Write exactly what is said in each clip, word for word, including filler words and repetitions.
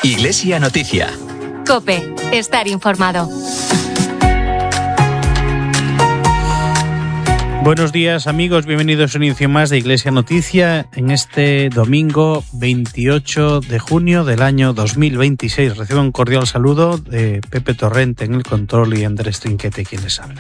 Iglesia Noticia. COPE. Estar informado. Buenos días, amigos, bienvenidos a un inicio más de Iglesia Noticia en este domingo veintiocho de junio del año dos mil veintiséis. Recibo un cordial saludo de Pepe Torrente en el control y Andrés Trinquete quien les habla.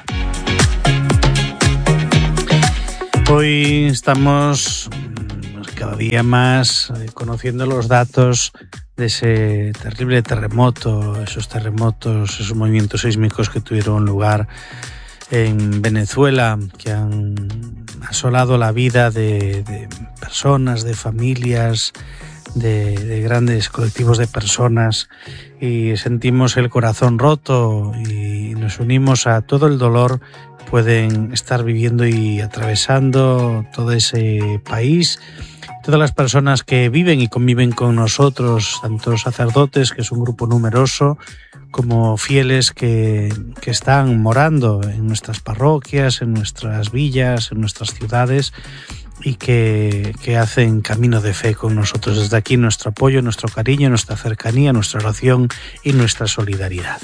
Hoy estamos cada día más conociendo los datos de ese terrible terremoto, esos terremotos, esos movimientos sísmicos que tuvieron lugar en Venezuela, que han asolado la vida de, de personas, de familias, de, de grandes colectivos de personas, y sentimos el corazón roto y nos unimos a todo el dolor que pueden estar viviendo y atravesando todo ese país, todas las personas que viven y conviven con nosotros, tanto sacerdotes, que es un grupo numeroso, como fieles que, que están morando en nuestras parroquias, en nuestras villas, en nuestras ciudades, y que, que hacen camino de fe con nosotros. Desde aquí nuestro apoyo, nuestro cariño, nuestra cercanía, nuestra oración y nuestra solidaridad.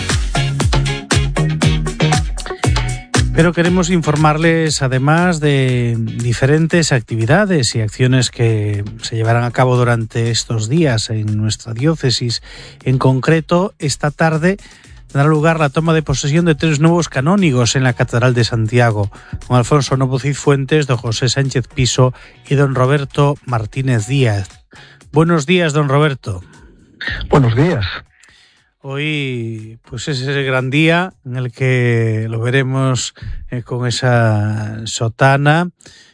Pero queremos informarles además de diferentes actividades y acciones que se llevarán a cabo durante estos días en nuestra diócesis. En concreto, esta tarde dará lugar la toma de posesión de tres nuevos canónigos en la Catedral de Santiago, don Alfonso Novo Cid Fuentes, don José Sánchez Piso y don Roberto Martínez Díaz. Buenos días, don Roberto. Buenos días. Hoy pues es ese gran día en el que lo veremos eh, con esa sotana,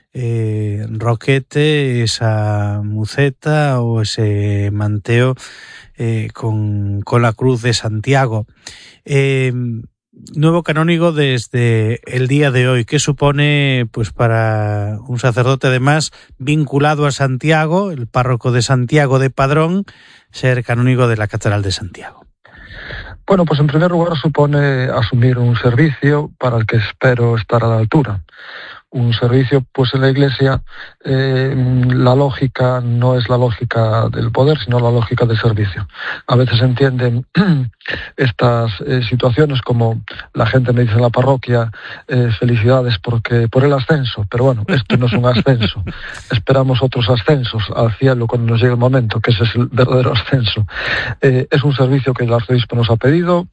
eh, roquete, esa muceta o ese manteo eh, con, con la cruz de Santiago. Eh, nuevo canónigo desde el día de hoy. ¿Qué supone pues para un sacerdote además vinculado a Santiago, el párroco de Santiago de Padrón, ser canónigo de la Catedral de Santiago? Bueno, pues en primer lugar supone asumir un servicio para el que espero estar a la altura. Un servicio, pues en la Iglesia, eh, la lógica no es la lógica del poder, sino la lógica del servicio. A veces se entienden estas eh, situaciones como la gente me dice en la parroquia, eh, felicidades porque por el ascenso, pero bueno, esto no es un ascenso. Esperamos otros ascensos al cielo cuando nos llegue el momento, que ese es el verdadero ascenso. Eh, es un servicio que el arzobispo nos ha pedido,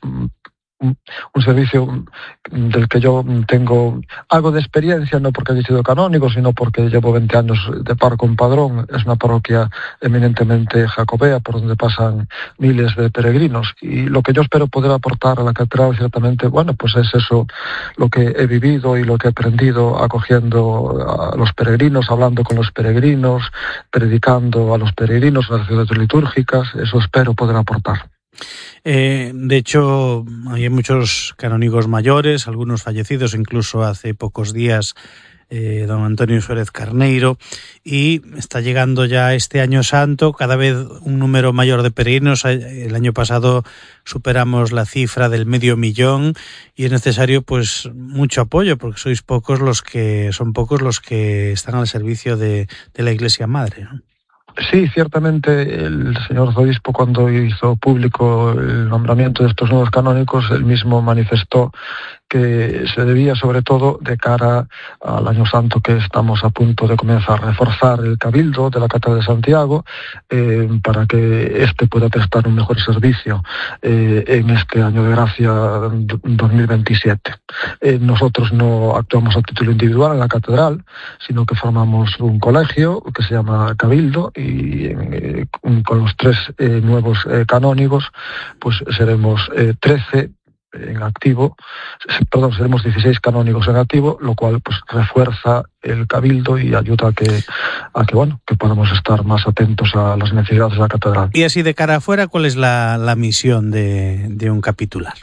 un servicio del que yo tengo algo de experiencia, no porque haya sido canónigo, sino porque llevo veinte años de párroco en Padrón. Es una parroquia eminentemente jacobea, por donde pasan miles de peregrinos, y lo que yo espero poder aportar a la catedral, ciertamente, bueno, pues es eso, lo que he vivido y lo que he aprendido acogiendo a los peregrinos, hablando con los peregrinos, predicando a los peregrinos en las ciudades litúrgicas. Eso espero poder aportar. Eh, de hecho, hay muchos canónigos mayores, algunos fallecidos, incluso hace pocos días eh, don Antonio Suárez Carneiro, y está llegando ya este año santo, cada vez un número mayor de peregrinos. El año pasado superamos la cifra del medio millón y es necesario pues mucho apoyo, porque sois pocos los que son pocos los que están al servicio de, de la Iglesia Madre, ¿no? Sí, ciertamente el señor arzobispo, cuando hizo público el nombramiento de estos nuevos canónicos, él mismo manifestó que se debía sobre todo de cara al año santo que estamos a punto de comenzar a reforzar el cabildo de la Catedral de Santiago eh, para que éste pueda prestar un mejor servicio eh, en este año de gracia dos mil veintisiete. Eh, nosotros no actuamos a título individual en la catedral, sino que formamos un colegio que se llama Cabildo, y eh, con los tres eh, nuevos eh, canónigos pues seremos eh, trece en activo, perdón, seremos dieciséis canónigos en activo, lo cual pues refuerza el cabildo y ayuda a que, a que bueno, que podamos estar más atentos a las necesidades de la catedral. Y así de cara afuera, ¿cuál es la, la misión de, de un capitular?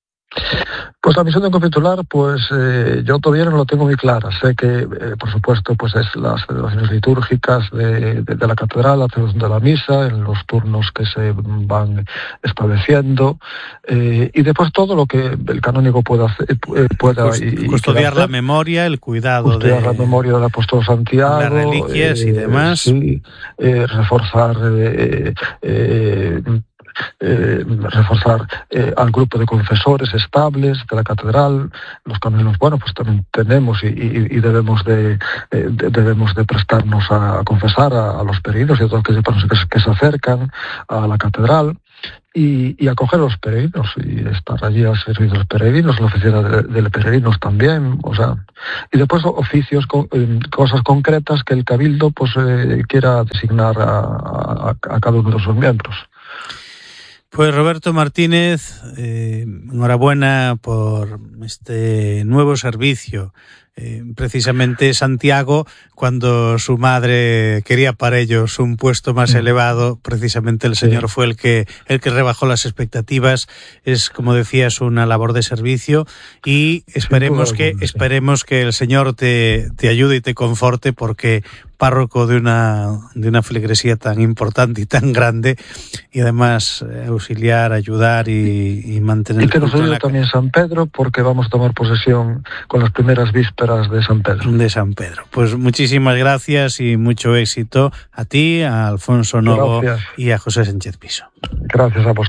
Pues la misión de un capitular, pues eh, yo todavía no lo tengo muy clara. Sé que, eh, por supuesto, pues es las celebraciones litúrgicas de, de, de la catedral, la celebración de la misa, en los turnos que se van estableciendo, eh, y después todo lo que el canónigo pueda hacer, eh, pueda Cust- y, custodiar y la memoria, el cuidado custodiar de la memoria del apóstol Santiago, las reliquias eh, y demás. Sí, eh, reforzar eh, eh, eh, reforzar eh, al grupo de confesores estables de la catedral. Los caminos, bueno, pues también tenemos y, y, y debemos de, eh, de debemos de prestarnos a, a confesar a, a los peregrinos y a todos aquellos que, que se acercan a la catedral. Y, y acoger a los peregrinos y estar allí al servicio de los peregrinos, la oficina de, de peregrinos también, o sea, y después oficios, cosas concretas que el cabildo pues eh, quiera designar a, a, a cada uno de sus miembros. Pues Roberto Martínez, eh, enhorabuena por este nuevo servicio. Eh, precisamente Santiago, cuando su madre quería para ellos un puesto más elevado, precisamente el Señor sí. fue el que el que rebajó las expectativas. Es, como decías, una labor de servicio y esperemos que alguna, esperemos sí. que el Señor te, te ayude y te conforte, porque párroco de una de una feligresía tan importante y tan grande, y además eh, auxiliar, ayudar y, y mantener... Y que nos ayude la... también San Pedro, porque vamos a tomar posesión con las primeras vísperas de San Pedro. De San Pedro. Pues muchísimas gracias y mucho éxito a ti, a Alfonso Novo gracias. Y a José Sánchez Piso. Gracias a vos.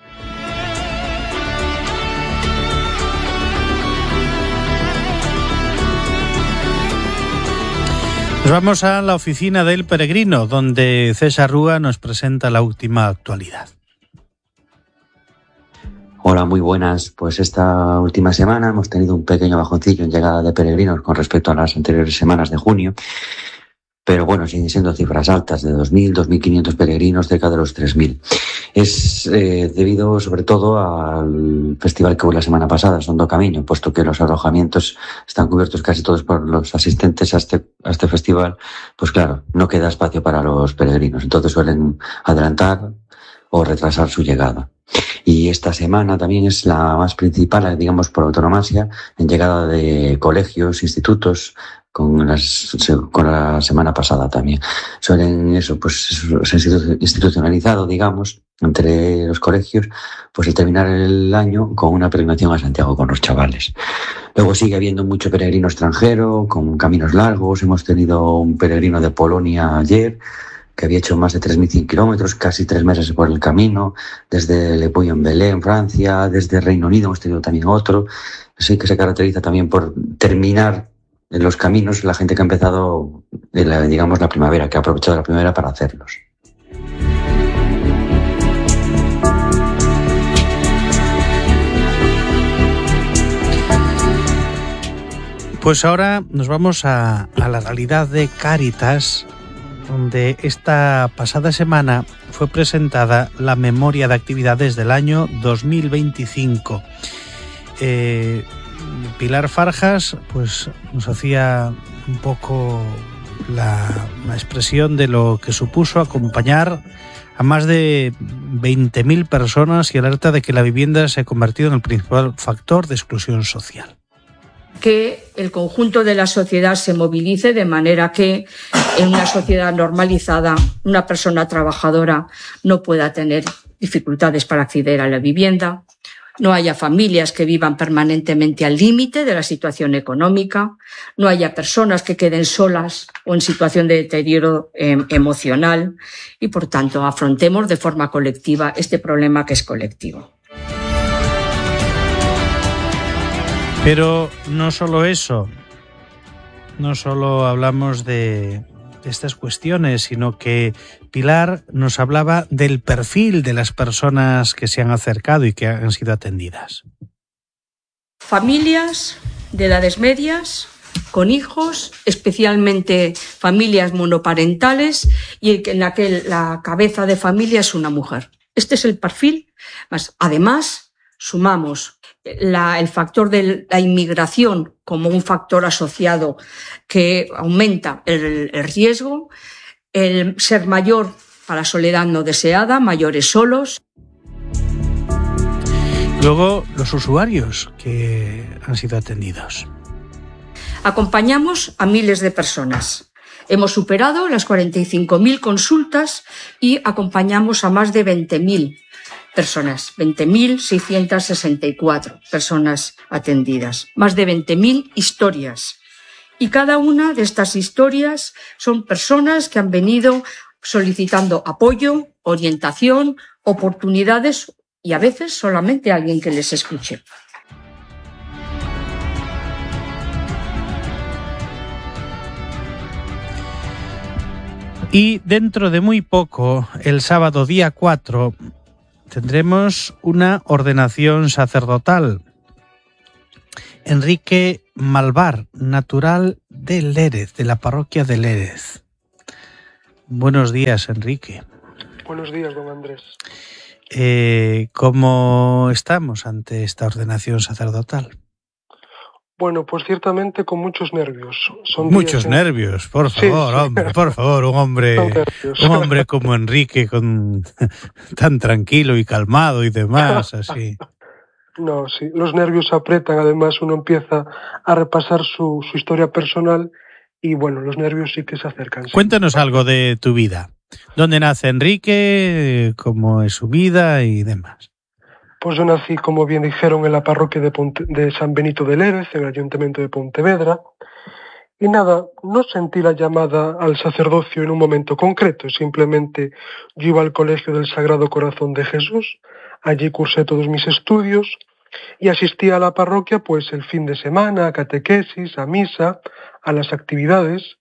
Nos vamos a la oficina del Peregrino, donde César Rúa nos presenta la última actualidad. Hola, muy buenas. Pues esta última semana hemos tenido un pequeño bajoncillo en llegada de peregrinos con respecto a las anteriores semanas de junio, pero bueno, siguen siendo cifras altas de dos mil, dos mil quinientos peregrinos, cerca de los tres mil. Es eh, debido sobre todo al festival que hubo la semana pasada, Son do Camiño, puesto que los alojamientos están cubiertos casi todos por los asistentes a este, a este festival. Pues claro, no queda espacio para los peregrinos, entonces suelen adelantar o retrasar su llegada. Y esta semana también es la más principal, digamos, por autonomasia, en llegada de colegios, institutos, con, las, con la semana pasada también. Suelen eso, pues, se ha institucionalizado, digamos, entre los colegios, pues el terminar el año con una peregrinación a Santiago con los chavales. Luego sigue habiendo mucho peregrino extranjero, con caminos largos. Hemos tenido un peregrino de Polonia ayer, que había hecho más de tres mil cien kilómetros, casi tres meses por el camino, desde Le Puy en Belén, en Francia, desde Reino Unido hemos tenido también otro. Sí que se caracteriza también por terminar en los caminos la gente que ha empezado, la, digamos, la primavera, que ha aprovechado la primavera para hacerlos. Pues ahora nos vamos a, a la realidad de Cáritas, donde esta pasada semana fue presentada la memoria de actividades del año dos mil veinticinco. Eh, Pilar Farjas pues nos hacía un poco la, la expresión de lo que supuso acompañar a más de veinte mil personas y alerta de que la vivienda se ha convertido en el principal factor de exclusión social. Que el conjunto de la sociedad se movilice de manera que en una sociedad normalizada una persona trabajadora no pueda tener dificultades para acceder a la vivienda, no haya familias que vivan permanentemente al límite de la situación económica, no haya personas que queden solas o en situación de deterioro eh, emocional y, por tanto, afrontemos de forma colectiva este problema que es colectivo. Pero no solo eso, no solo hablamos de, de estas cuestiones, sino que Pilar nos hablaba del perfil de las personas que se han acercado y que han sido atendidas. Familias de edades medias, con hijos, especialmente familias monoparentales y en la que la cabeza de familia es una mujer. Este es el perfil. Además, sumamos La, el factor de la inmigración como un factor asociado que aumenta el, el riesgo, el ser mayor para soledad no deseada, mayores solos. Luego, los usuarios que han sido atendidos. Acompañamos a miles de personas. Hemos superado las cuarenta y cinco mil consultas y acompañamos a más de veinte mil personas, veinte mil seiscientas sesenta y cuatro personas atendidas, más de veinte mil historias. Y cada una de estas historias son personas que han venido solicitando apoyo, orientación, oportunidades y a veces solamente alguien que les escuche. Y dentro de muy poco, el sábado día cuatro, tendremos una ordenación sacerdotal. Enrique Malvar, natural de Lérez, de la parroquia de Lérez. Buenos días, Enrique. Buenos días, don Andrés. Eh, ¿Cómo estamos ante esta ordenación sacerdotal? Bueno, pues ciertamente con muchos nervios. Son muchos en... nervios, por favor, sí, sí. hombre, por favor, un hombre, un hombre como Enrique, con tan tranquilo y calmado y demás, así. No, sí, los nervios apretan, además uno empieza a repasar su, su historia personal y bueno, los nervios sí que se acercan. Sí. Cuéntanos algo de tu vida. ¿Dónde nace Enrique? ¿Cómo es su vida y demás? Pues yo nací, como bien dijeron, en la parroquia de, Ponte, de San Benito de Lérez, en el ayuntamiento de Pontevedra. Y nada, no sentí la llamada al sacerdocio en un momento concreto, simplemente yo iba al colegio del Sagrado Corazón de Jesús, allí cursé todos mis estudios y asistía a la parroquia pues el fin de semana, a catequesis, a misa, a las actividades,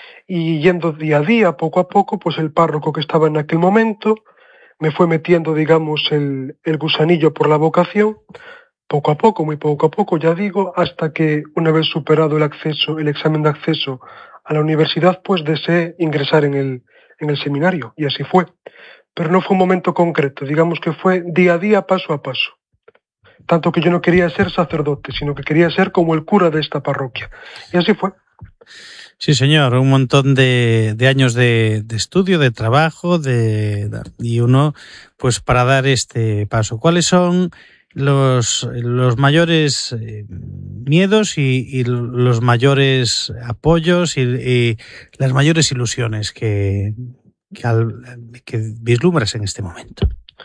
y yendo día a día, poco a poco, pues el párroco que estaba en aquel momento me fue metiendo, digamos, el, el gusanillo por la vocación, poco a poco, muy poco a poco, ya digo, hasta que una vez superado el acceso, el examen de acceso a la universidad, pues deseé ingresar en el, en el seminario, y así fue. Pero no fue un momento concreto, digamos que fue día a día, paso a paso. Tanto que yo no quería ser sacerdote, sino que quería ser como el cura de esta parroquia. Y así fue. Sí, señor, un montón de, de años de, de estudio, de trabajo, de, y uno, pues para dar este paso. ¿Cuáles son los, los mayores eh, miedos y, y los mayores apoyos y, y las mayores ilusiones que, que, al, que vislumbras en este momento?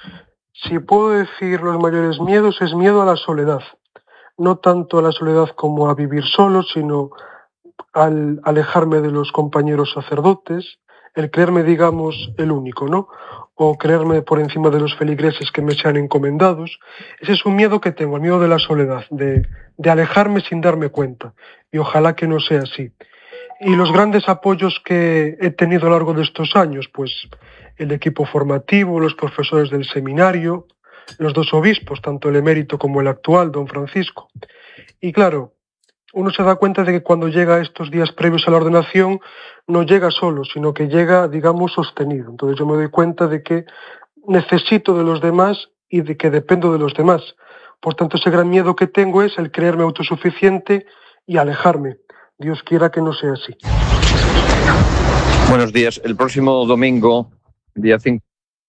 Si puedo decir los mayores miedos, es miedo a la soledad. No tanto a la soledad como a vivir solo, sino al alejarme de los compañeros sacerdotes, el creerme, digamos, el único, ¿no? O creerme por encima de los feligreses que me sean encomendados. Ese es un miedo que tengo, el miedo de la soledad, de, de alejarme sin darme cuenta. Y ojalá que no sea así. Y los grandes apoyos que he tenido a lo largo de estos años, pues el equipo formativo, los profesores del seminario, los dos obispos, tanto el emérito como el actual, don Francisco. Y claro, uno se da cuenta de que cuando llega a estos días previos a la ordenación, no llega solo, sino que llega, digamos, sostenido. Entonces yo me doy cuenta de que necesito de los demás y de que dependo de los demás. Por tanto, ese gran miedo que tengo es el creerme autosuficiente y alejarme. Dios quiera que no sea así. Buenos días. El próximo domingo, día cinco.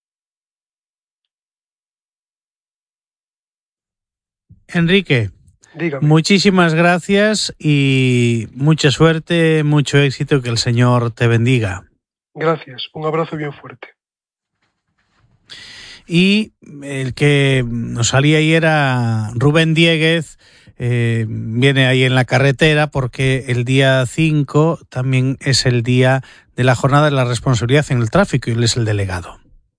Enrique. Dígame. Muchísimas gracias y mucha suerte, mucho éxito, que el Señor te bendiga. Gracias, un abrazo bien fuerte. Y el que nos salía ahí era Rubén Dieguez, eh, viene ahí en la carretera porque el día cinco también es el día de la jornada de la responsabilidad en el tráfico y él es el delegado.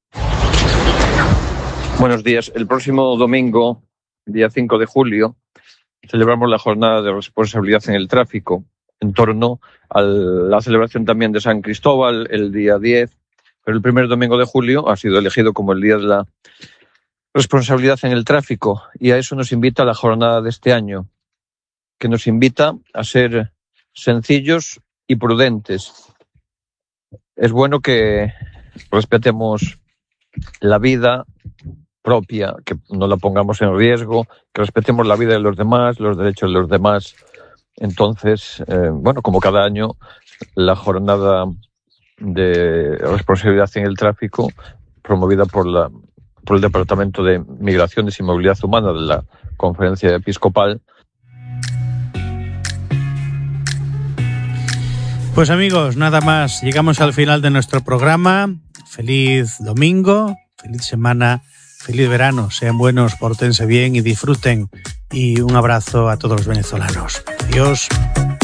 Buenos días. El próximo domingo, día cinco de julio, celebramos la jornada de responsabilidad en el tráfico en torno a la celebración también de San Cristóbal el día diez, pero el primer domingo de julio ha sido elegido como el día de la responsabilidad en el tráfico y a eso nos invita la jornada de este año, que nos invita a ser sencillos y prudentes. Es bueno que respetemos la vida propia, que no la pongamos en riesgo, que respetemos la vida de los demás, los derechos de los demás. Entonces, eh, bueno, como cada año, la jornada de responsabilidad en el tráfico, promovida por, la, por el Departamento de Migraciones y Movilidad Humana de la Conferencia Episcopal. Pues amigos, nada más, llegamos al final de nuestro programa. Feliz domingo, feliz semana, feliz verano, sean buenos, pórtense bien y disfruten. Y un abrazo a todos los venezolanos. Adiós.